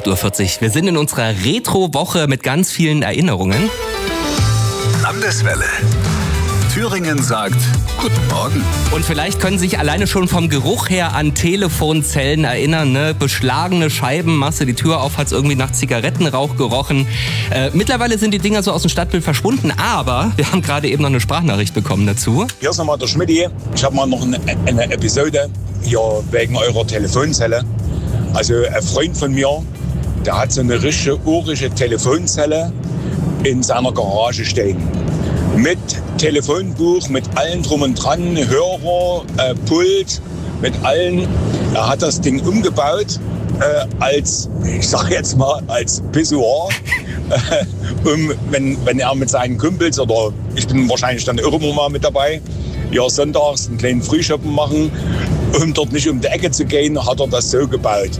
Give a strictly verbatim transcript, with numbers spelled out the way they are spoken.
acht Uhr vierzig. Wir sind in unserer Retro-Woche mit ganz vielen Erinnerungen. Landeswelle. Thüringen sagt Guten Morgen. Und vielleicht können Sie sich alleine schon vom Geruch her an Telefonzellen erinnern. Ne? Beschlagene Scheiben, machst du die Tür auf, hat es irgendwie nach Zigarettenrauch gerochen. Äh, mittlerweile sind die Dinger so aus dem Stadtbild verschwunden, aber wir haben gerade eben noch eine Sprachnachricht bekommen dazu. Hier ist nochmal der Schmidti. Ich habe mal noch eine, eine Episode hier wegen eurer Telefonzelle. Also ein Freund von mir, der hat so eine richtige urische Telefonzelle in seiner Garage stehen. Mit Telefonbuch, mit allem drum und dran, Hörer, äh, Pult, mit allen. Er hat das Ding umgebaut äh, als, ich sag jetzt mal, als Pissoir. äh, um, wenn, wenn er mit seinen Kumpels, oder ich bin wahrscheinlich dann immer mal mit dabei, ja, sonntags einen kleinen Frühschoppen machen, um dort nicht um die Ecke zu gehen, hat er das so gebaut.